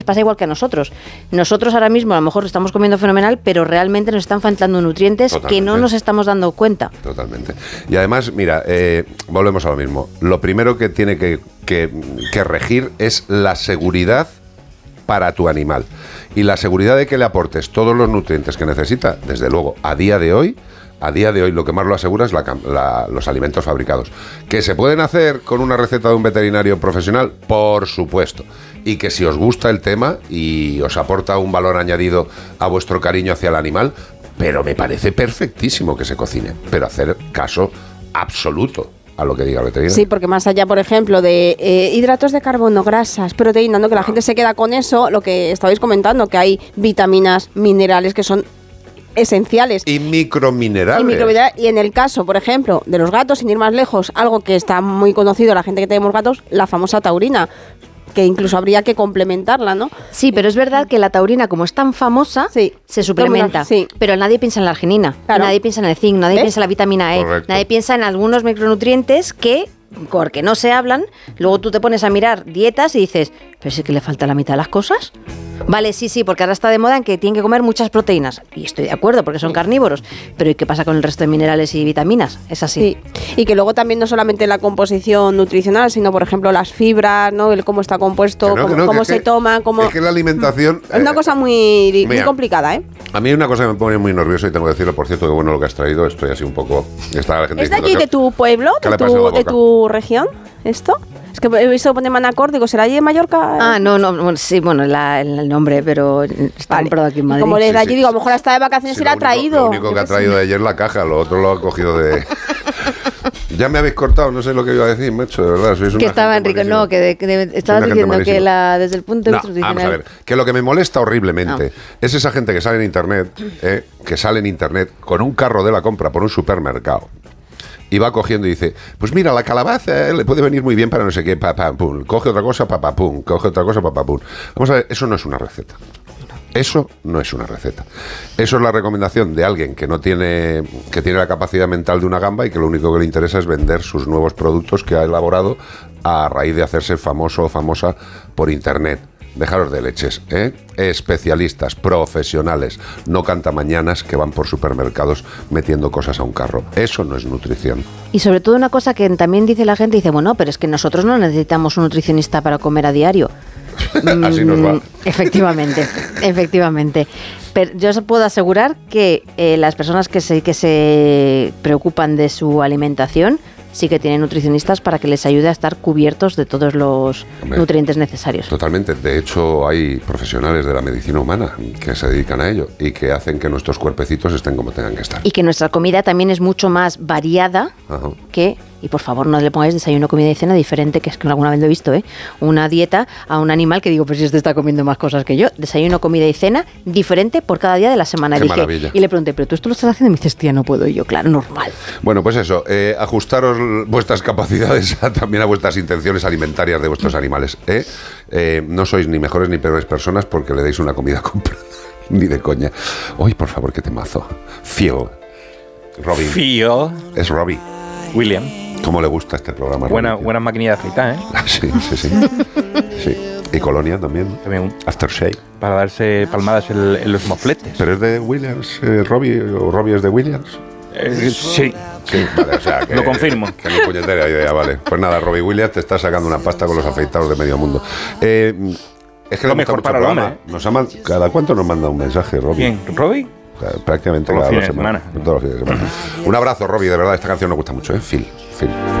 Pasa igual que a nosotros. Nosotros ahora mismo a lo mejor estamos comiendo fenomenal, pero realmente nos están faltando nutrientes que no nos estamos dando cuenta. Totalmente. Y además, mira, volvemos a lo mismo. Lo primero que tiene que regir es la seguridad para tu animal. Y la seguridad de que le aportes todos los nutrientes que necesita, desde luego, a día de hoy lo que más lo asegura es los alimentos fabricados. ¿Que se pueden hacer con una receta de un veterinario profesional? Por supuesto. Y que si os gusta el tema y os aporta un valor añadido a vuestro cariño hacia el animal, pero me parece perfectísimo que se cocine, pero hacer caso absoluto a lo que diga el veterinario. Sí, porque más allá, por ejemplo, de hidratos de carbono, grasas, proteínas, ¿no? Que la gente se queda con eso, lo que estabais comentando, que hay vitaminas, minerales que son esenciales. Y microminerales. Y en el caso, por ejemplo, de los gatos, sin ir más lejos, algo que está muy conocido, la gente que tenemos gatos, la famosa taurina, que incluso habría que complementarla, ¿no? Sí, pero es verdad que la taurina, como es tan famosa, se suplementa. Sí. Pero nadie piensa en la arginina, claro. Nadie piensa en el zinc, nadie piensa en la vitamina E, Correcto. Nadie piensa en algunos micronutrientes que, porque no se hablan, luego tú te pones a mirar dietas y dices, pero sí que le falta la mitad de las cosas. Vale, sí, porque ahora está de moda en que tienen que comer muchas proteínas. Y estoy de acuerdo, porque son carnívoros. Pero ¿y qué pasa con el resto de minerales y vitaminas? Es así. Sí. Y que luego también no solamente la composición nutricional, sino, por ejemplo, las fibras, ¿no? El cómo está compuesto, cómo se toma, cómo... Es que la alimentación... Es una cosa muy complicada, ¿eh? A mí hay una cosa que me pone muy nervioso y tengo que decirlo, por cierto, que bueno lo que has traído. Estoy así un poco... Está la gente ¿Es de aquí, de tu pueblo, de tu región, esto? Es que he visto poner Manacor, digo, ¿será allí de Mallorca? Ah, no, sí, bueno, el nombre, pero está comprado aquí en Madrid. Como le da allí, digo, a lo mejor hasta de vacaciones se la ha traído. Lo único que ha traído de ayer la caja, lo otro lo ha cogido de... Ya me habéis cortado, no sé lo que iba a decir, macho, de verdad. Sois que estaba Enrique, no, que estabas diciendo que desde el punto de vista nutricional... Vamos a ver, que lo que me molesta horriblemente es esa gente que sale en internet, con un carro de la compra por un supermercado. Y va cogiendo y dice, pues mira, la calabaza le puede venir muy bien para no sé qué, pum. Coge otra cosa, pum. Coge otra cosa, pum. Vamos a ver, eso no es una receta. Eso no es una receta. Eso es la recomendación de alguien que tiene la capacidad mental de una gamba y que lo único que le interesa es vender sus nuevos productos que ha elaborado a raíz de hacerse famoso o famosa por internet. Dejaros de leches, ¿eh? Especialistas, profesionales, no cantamañanas que van por supermercados metiendo cosas a un carro. Eso no es nutrición. Y sobre todo una cosa que también dice la gente, dice, bueno, pero es que nosotros no necesitamos un nutricionista para comer a diario. Así nos va. Efectivamente. Pero yo os puedo asegurar que las personas que se preocupan de su alimentación sí que tienen nutricionistas para que les ayude a estar cubiertos de todos los nutrientes necesarios. Totalmente. De hecho, hay profesionales de la medicina humana que se dedican a ello y que hacen que nuestros cuerpecitos estén como tengan que estar. Y que nuestra comida también es mucho más variada que... Y por favor, no le pongáis desayuno, comida y cena diferente, que es que alguna vez lo he visto, una dieta a un animal que digo, pues si este está comiendo más cosas que yo. Desayuno, comida y cena diferente por cada día de la semana. Qué maravilla. Y le pregunté, ¿pero tú esto lo estás haciendo? Y me dices, tía, no puedo. Y yo, claro, normal. Bueno, pues eso, ajustaros vuestras capacidades también a vuestras intenciones alimentarias de vuestros animales. No sois ni mejores ni peores personas porque le deis una comida comprada. Ni de coña. Hoy, por favor, qué temazo. Phil. Robbie. Phil. Es Robbie. William. ¿Cómo le gusta este programa? Buena maquinilla de afeitar, ¿eh? Sí. Y Colonia también. Aftershave. Para darse palmadas en los mofletes. ¿Pero es de Williams, Robbie, o Robbie es de Williams? Sí. Sí, vale, o sea que... Lo confirmo. Que mi puñetera idea, vale. Pues nada, Robbie Williams te está sacando una pasta con los afeitados de medio mundo. Es que lo mejor para el hombre. ¿Cada cuánto nos manda un mensaje, Robbie? ¿Quién? ¿Robbie? Prácticamente todos cada los 2 fines de semanas. Todos los fines de semana. Un abrazo, Robbie, de verdad, esta canción nos gusta mucho, Phil.